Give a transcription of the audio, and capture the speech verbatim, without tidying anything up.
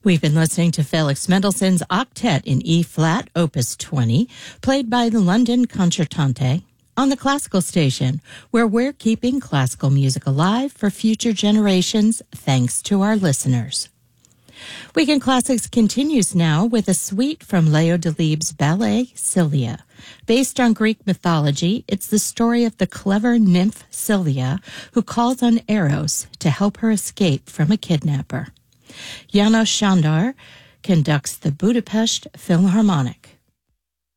We've been listening to Felix Mendelssohn's Octet in E-flat, Opus twenty, played by the London Concertante, on the Classical Station, where we're keeping classical music alive for future generations thanks to our listeners. Weekend Classics continues now with a suite from Leo Delibes' ballet, Sylvia. Based on Greek mythology, it's the story of the clever nymph Sylvia who calls on Eros to help her escape from a kidnapper. János Sándor conducts the Budapest Philharmonic.